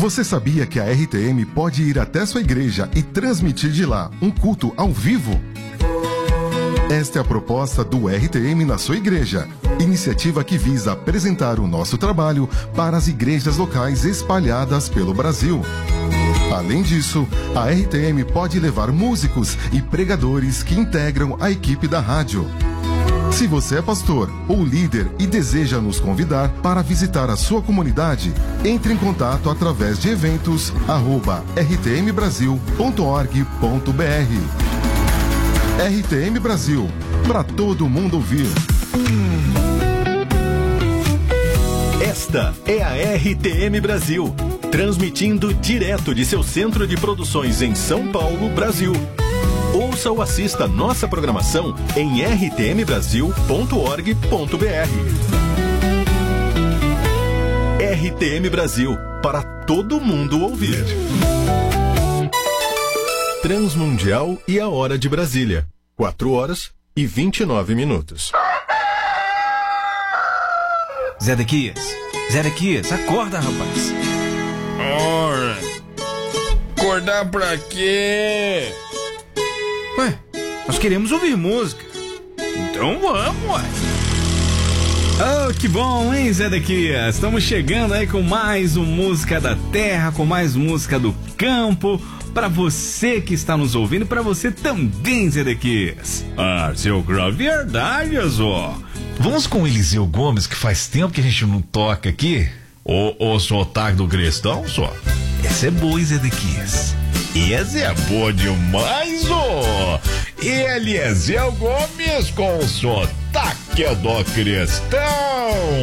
Você sabia que a RTM pode ir até sua igreja e transmitir de lá um culto ao vivo? Esta é a proposta do RTM na sua igreja, iniciativa que visa apresentar o nosso trabalho para as igrejas locais espalhadas pelo Brasil. Além disso, a RTM pode levar músicos e pregadores que integram a equipe da rádio. Se você é pastor ou líder e deseja nos convidar para visitar a sua comunidade, entre em contato através de eventos@rtmbrasil.org.br. RTM Brasil, para todo mundo ouvir. Esta é a RTM Brasil, transmitindo direto de seu centro de produções em São Paulo, Brasil. Ouça ou assista nossa programação em rtmbrasil.org.br. RTM Brasil, para todo mundo ouvir. Transmundial e a hora de Brasília, 4h29. Zedequias, acorda, rapaz. Ora, acordar pra quê? Ué, nós queremos ouvir música. Então vamos, ué. Oh, que bom, hein, Zedequias? Estamos chegando aí com mais um Música da Terra, com mais música do campo, para você que está nos ouvindo, para você também, Zedequias. Seu grave verdade, Zó. Vamos com o Eliseu Gomes, que faz tempo que a gente não toca aqui. O sotaque do cristão, só. Essa é boa, Zedequias. Esse é boa demais, ó. Eliseu Gomes com o sotaque do cristão.